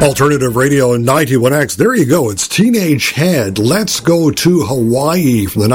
Alternative Radio and 91X. There you go. It's Teenage Head. Let's Go to Hawaii from the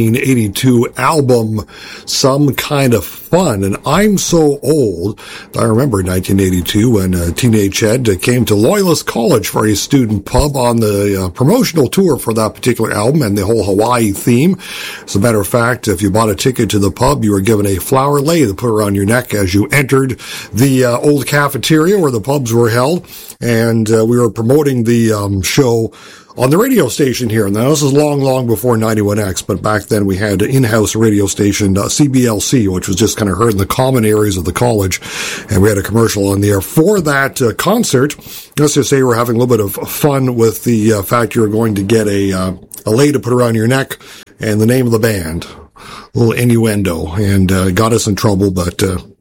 1982 album Some Kind of Fun. And I'm so old. I remember 1982 when Teenage Head came to Loyalist College for a student pub on the promotional tour for that particular album and the whole Hawaii theme. As a matter of fact, if you bought a ticket to the pub, you were given a flower lei to put around your neck as you entered the old cafeteria where the pubs were held. And we were promoting the show on the radio station here. Now, this is long before 91X, but back then we had an in-house radio station, CBLC, which was just kind of heard in the common areas of the college, and we had a commercial on the air for that concert. Let's just say we're having a little bit of fun with the fact you're going to get a lei to put around your neck and the name of the band. A little innuendo, and got us in trouble, but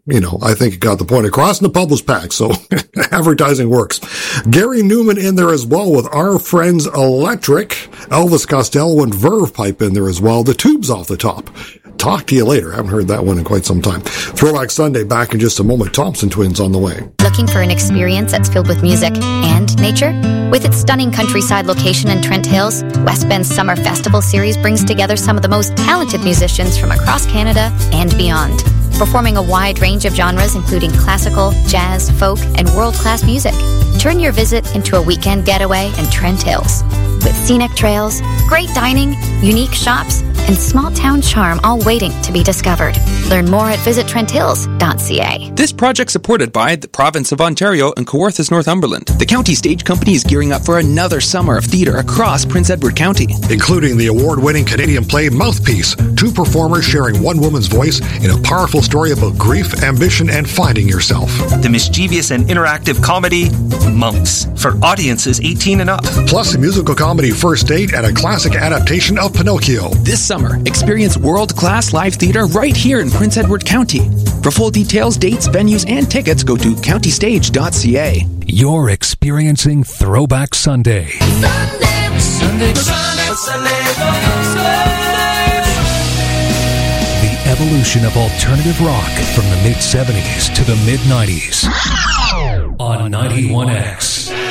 I think it got the point across, and the pub was packed, so advertising works. Gary Newman in there as well with Our Friends Electric. Elvis Costello and Verve Pipe in there as well. The Tubes off the top. Talk to you later. I haven't heard that one in quite some time. Throwback Sunday back in just a moment. Thompson Twins on the way. Looking for an experience that's filled with music and nature? With its stunning countryside location in Trent Hills, West Bend's Summer Festival series brings together some of the most talented musicians from across Canada and beyond, performing a wide range of genres including classical, jazz, folk, and world-class music. Turn your visit into a weekend getaway in Trent Hills. With scenic trails, great dining, unique shops, and small-town charm all waiting to be discovered. Learn more at visittrenthills.ca. This project supported by the Province of Ontario and Kawarthas, Northumberland. The County Stage Company is gearing up for another summer of theatre across Prince Edward County, including the award-winning Canadian play Mouthpiece. 2 performers sharing one woman's voice in a powerful story about grief, ambition, and finding yourself. The mischievous and interactive comedy Monks for audiences 18 and up. Plus a musical comedy First Date and a classic adaptation of Pinocchio. This summer, experience world-class live theatre right here in Prince Edward County. For full details, dates, venues, and tickets, go to countystage.ca. You're experiencing Throwback Sunday. Sunday. The evolution of alternative rock from the mid-70s to the mid-90s on 91X.